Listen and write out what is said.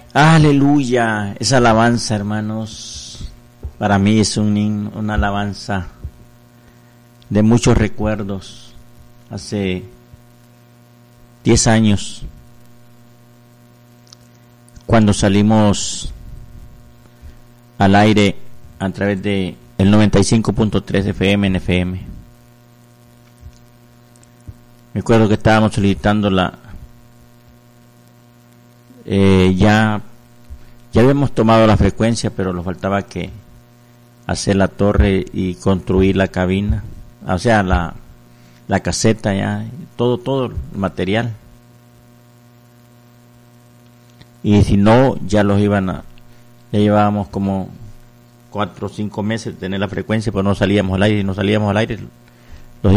Aleluya, esa alabanza, hermanos, para mí es una alabanza de muchos recuerdos. Hace 10 años, cuando salimos al aire a través de el 95.3 FM en FM. Me acuerdo que estábamos solicitando ya habíamos tomado la frecuencia, pero nos faltaba que hacer la torre y construir la cabina, o sea, la caseta, ya todo el material. Y si no, ya ya llevábamos como 4 o 5 meses de tener la frecuencia, pero no salíamos al aire,